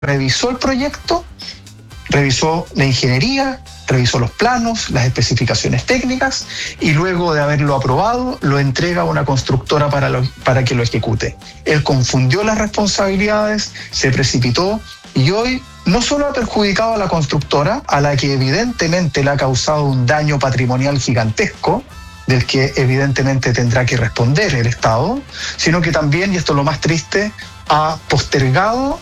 revisó el proyecto, revisó la ingeniería, revisó los planos, las especificaciones técnicas y luego de haberlo aprobado lo entrega a una constructora para que lo ejecute. Él confundió las responsabilidades, se precipitó y hoy no solo ha perjudicado a la constructora, a la que evidentemente le ha causado un daño patrimonial gigantesco, del que evidentemente tendrá que responder el Estado, sino que también, y esto es lo más triste, ha postergado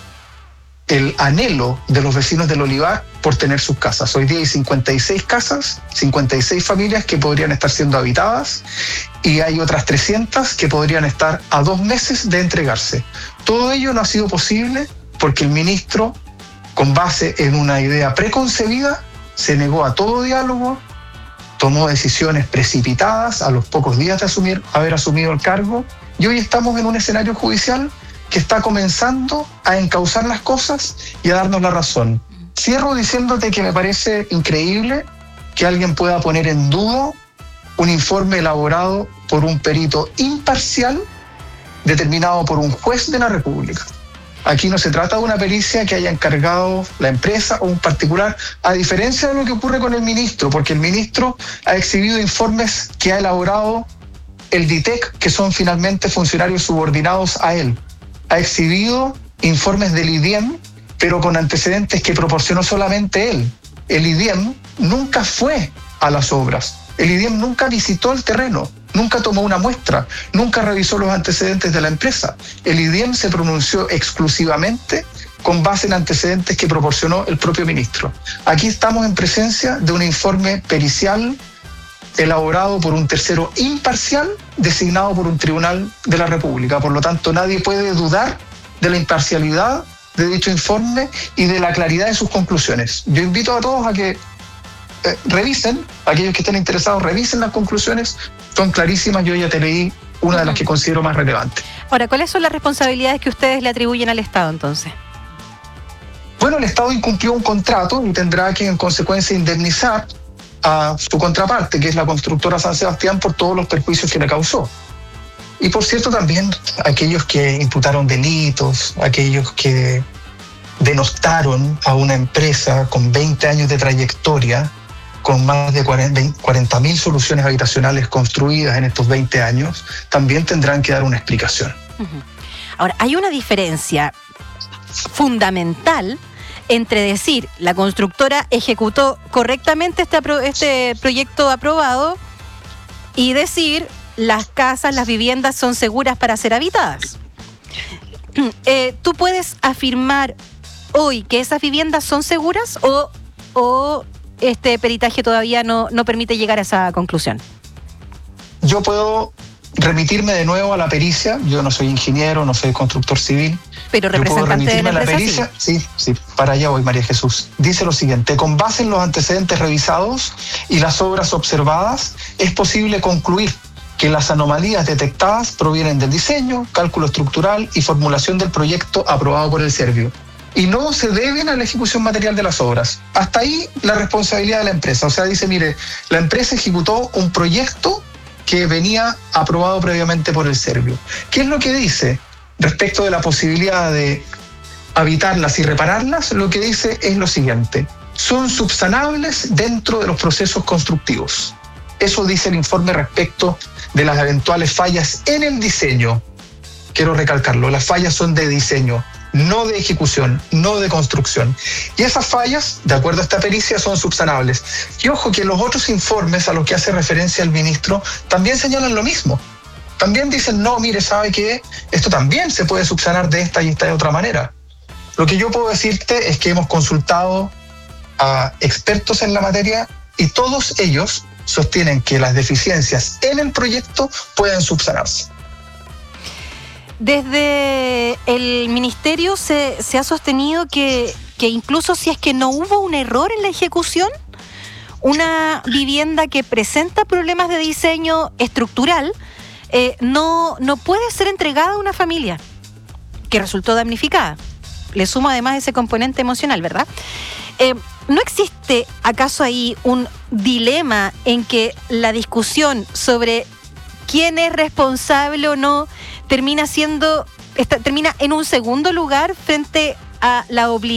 el anhelo de los vecinos del Olivar por tener sus casas. Hoy día hay 56 casas, 56 familias que podrían estar siendo habitadas y hay otras 300 que podrían estar a 2 meses de entregarse. Todo ello no ha sido posible porque el ministro, con base en una idea preconcebida, se negó a todo diálogo, tomó decisiones precipitadas a los pocos días de haber asumido el cargo y hoy estamos en un escenario judicial que está comenzando a encauzar las cosas y a darnos la razón. Cierro diciéndote que me parece increíble que alguien pueda poner en duda un informe elaborado por un perito imparcial determinado por un juez de la República. Aquí no se trata de una pericia que haya encargado la empresa o un particular, a diferencia de lo que ocurre con el ministro, porque el ministro ha exhibido informes que ha elaborado el DITEC, que son finalmente funcionarios subordinados a él. Ha exhibido informes del IDIEM, pero con antecedentes que proporcionó solamente él. El IDIEM nunca fue a las obras, el IDIEM nunca visitó el terreno, nunca tomó una muestra, nunca revisó los antecedentes de la empresa. El IDIEM se pronunció exclusivamente con base en antecedentes que proporcionó el propio ministro. Aquí estamos en presencia de un informe pericial elaborado por un tercero imparcial designado por un tribunal de la República. Por lo tanto, nadie puede dudar de la imparcialidad de dicho informe y de la claridad de sus conclusiones. Yo invito a todos a que revisen, aquellos que estén interesados, revisen las conclusiones, son clarísimas, yo ya te leí una de las que considero más relevantes. Ahora, ¿cuáles son las responsabilidades que ustedes le atribuyen al Estado entonces? Bueno, el Estado incumplió un contrato y tendrá que en consecuencia indemnizar a su contraparte, que es la constructora San Sebastián, por todos los perjuicios que le causó. Y por cierto también aquellos que imputaron delitos, aquellos que denostaron a una empresa con 20 años de trayectoria, con más de 40.000 soluciones habitacionales construidas en estos 20 años, también tendrán que dar una explicación. Ahora, hay una diferencia fundamental entre decir la constructora ejecutó correctamente este proyecto aprobado y decir las casas, las viviendas son seguras para ser habitadas. ¿Tú puedes afirmar hoy que esas viviendas son seguras o este peritaje todavía no permite llegar a esa conclusión? Yo puedo remitirme de nuevo a la pericia. Yo no soy ingeniero, no soy constructor civil. Pero representante de la empresa, pericia, sí, para allá voy, María Jesús. Dice lo siguiente: con base en los antecedentes revisados y las obras observadas, es posible concluir que las anomalías detectadas provienen del diseño, cálculo estructural y formulación del proyecto aprobado por el Servio, y no se deben a la ejecución material de las obras. Hasta ahí la responsabilidad de la empresa. O sea, dice, mire, la empresa ejecutó un proyecto que venía aprobado previamente por el Servio. ¿Qué es lo que dice respecto de la posibilidad de habitarlas y repararlas? Lo que dice es lo siguiente: son subsanables dentro de los procesos constructivos. Eso dice el informe respecto de las eventuales fallas en el diseño. Quiero recalcarlo, las fallas son de diseño, no de ejecución, no de construcción. Y esas fallas, de acuerdo a esta pericia, son subsanables. Y ojo que los otros informes a los que hace referencia el ministro también señalan lo mismo. También dicen, no, mire, ¿sabe qué? Esto también se puede subsanar de esta y esta de otra manera. Lo que yo puedo decirte es que hemos consultado a expertos en la materia y todos ellos sostienen que las deficiencias en el proyecto pueden subsanarse. Desde el ministerio se ha sostenido que incluso si es que no hubo un error en la ejecución, una vivienda que presenta problemas de diseño estructural no puede ser entregada a una familia que resultó damnificada. Le sumo además ese componente emocional, ¿verdad? ¿No existe acaso ahí un dilema en que la discusión sobre quién es responsable o no termina en un segundo lugar frente a la